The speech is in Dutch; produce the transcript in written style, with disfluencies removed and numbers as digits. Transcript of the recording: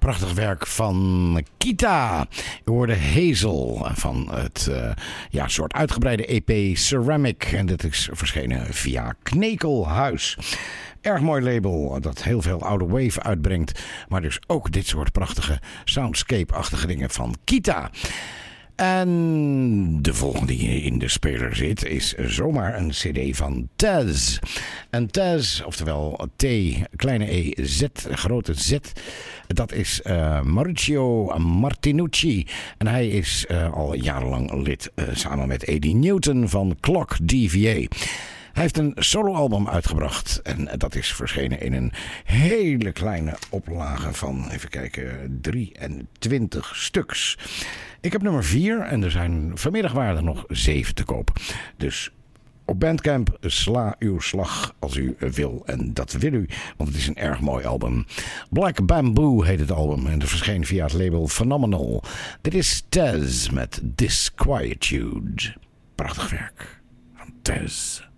Prachtig werk van Kita. We hoorden Hazel van het soort uitgebreide EP Ceramic. En dit is verschenen via Knekelhuis. Erg mooi label dat heel veel oude wave uitbrengt. Maar dus ook dit soort prachtige soundscape-achtige dingen van Kita. En de volgende die in de speler zit is zomaar een cd van Taz. En Taz, oftewel T, kleine E, Z, grote Z. Dat is Mauricio Martinucci. En hij is al jarenlang lid samen met Eddie Newton van Clock DVA. Hij heeft een soloalbum uitgebracht en dat is verschenen in een hele kleine oplage van, even kijken, 23 stuks. Ik heb nummer 4 en er zijn vanmiddag waren er nog 7 te koop. Dus op Bandcamp sla uw slag als u wil. En dat wil u, want het is een erg mooi album. Black Bamboo heet het album en dat verscheen via het label Phenomenal. Dit is Taz met Disquietude. Prachtig werk van Taz.